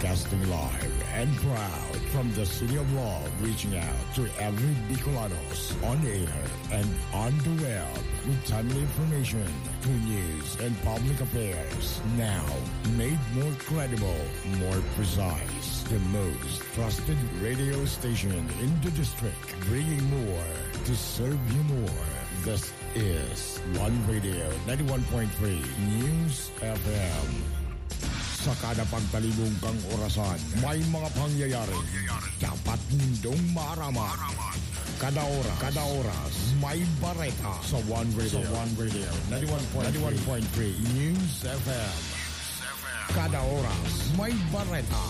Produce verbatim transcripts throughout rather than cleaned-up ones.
Broadcasting live and proud from the City of Love, reaching out to every Bicolanos on air and on the web with timely information, true news, and public affairs. Now, made more credible, more precise. The most trusted radio station in the district, bringing more to serve you more. This is One Radio ninety-one point three News F M. Sa kada pagtalibong kang orasan, may mga pangyayari. Dapat nindong maaraman. Kada oras, kada oras, may bareta sa One Radio. Sa One Radio ninety-one point three News F M. Kada oras, may bareta.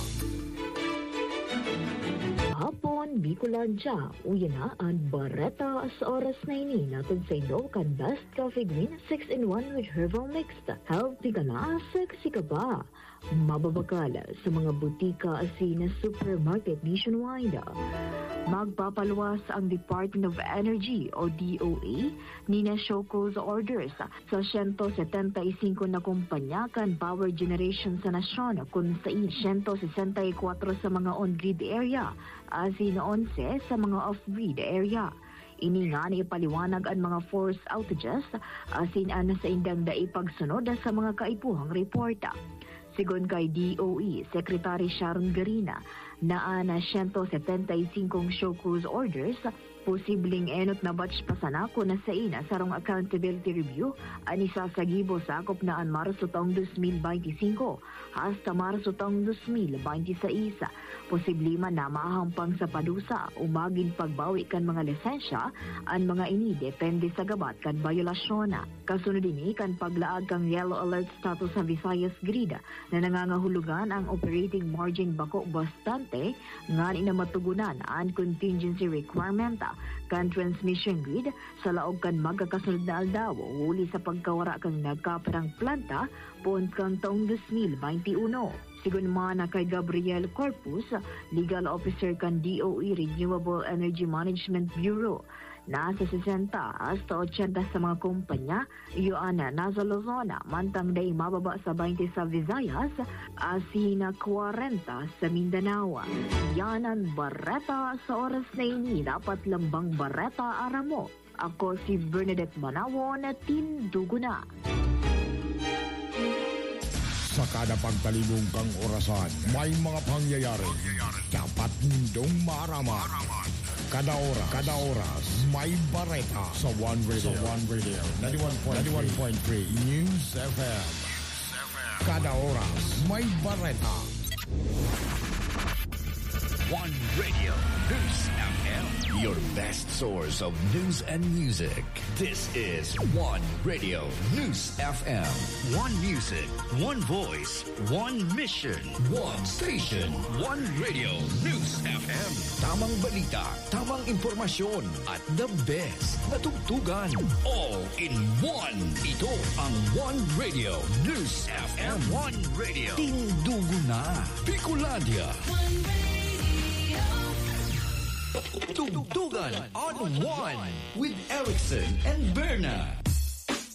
Hapon, Bicolandia, uyan na ang bareta sa oras na ini natin sa ino kan Best Coffee Green six in one with Herbal Mixed. Healthy ka na, sexy ka ba? Mababakal sa mga butika asin na supermarket nationwide. Magpapaluwas ang Department of Energy o D O E ni na Shoko's orders sa one hundred seventy-five na kumpanya kan power generation sa nasyon kung sa one hundred sixty-four sa mga on-grid area asin eleven sa mga off-grid area. Ini nga ni ipaliwanag ang mga force outages asin ana sa indang daipagsunod sa mga kaipuhang reporta. Sigon kay D O E Secretary Sharon Garina, naa na one hundred seventy-five Shoko's orders, posibleng enot na batch pasanako na sa ina sarong accountability review ani sasagibo sakop na ang Marso taong twenty twenty-five hasta Marso taong twenty twenty-six. Posible man na mahampang sa padusa umagin pagbawi kan mga lisensya ang mga ini depende sa gabat kan violasyon. Kasunod ini kan paglaag kang yellow alert status sa Visayas Grid na nangangahulugan ang operating margin bako bastante nga na matugunan ang contingency requirement kan transmission grid sa laog kan magkakasunod na aldaw huli sa pagkawara kang nagkaperang planta poon kang taong twenty twenty-one. Sigun man na kay Gabriel Corpus, Legal Officer kan D O E Renewable Energy Management Bureau, nasa sixty hasta eighty sa mga kumpanya, iyon na nasa Luzon, mantang day mababa sa twenty sa Visayas, asina forty sa Mindanao. Yan ang bareta sa oras na ini, dapat lambang bareta aramo. Ako si Bernadette Manawo na tindugo na. Sa kada pagtalibong kang orasan, may mga pangyayari. Dapat nindong maaraman. Kada oras, kada oras, may bareta sa One Radio. Sa One Radio ninety-one point three News F M. Kada oras, may bareta. One Radio News F M, your best source of news and music. This is One Radio News F M. One music, one voice, one mission, one station. One Radio News F M. Tamang balita, tamang impormasyon, at the best na tugtugan. All in one. Ito ang One Radio News F M. One Radio. Tindugo na. Bicolandia. One Radio. Tugtugan on One with Erickson and Berna.